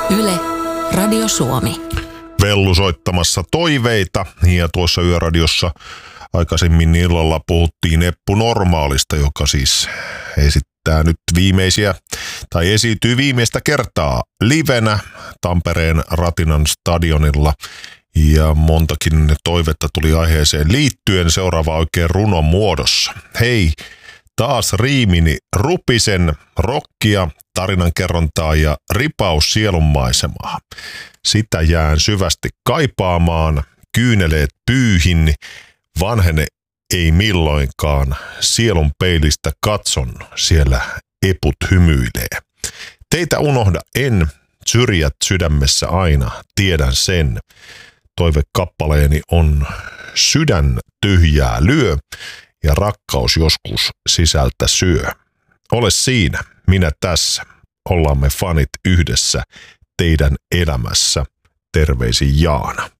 Yle, Radio Suomi. Vellu soittamassa toiveita ja tuossa Yöradiossa aikaisemmin illalla puhuttiin Eppu Normaalista, joka siis esittää nyt esiintyy viimeistä kertaa livenä Tampereen Ratinan stadionilla. Ja montakin toivetta tuli aiheeseen liittyen, seuraava oikein runon muodossa. Hei, taas riimini rupisen, rockia, tarinankerrontaa ja ripaus sielunmaisemaa. Sitä jään syvästi kaipaamaan, kyyneleet pyyhin, vanhene ei milloinkaan, sielun peilistä katson, siellä eput hymyilee. Teitä unohda en, syrjät sydämessä aina, tiedän sen. Toivekappaleeni on sydän tyhjää lyö ja rakkaus joskus sisältä syö. Ole siinä, minä tässä, ollaan me fanit yhdessä teidän elämässä. Terveisin Jaana.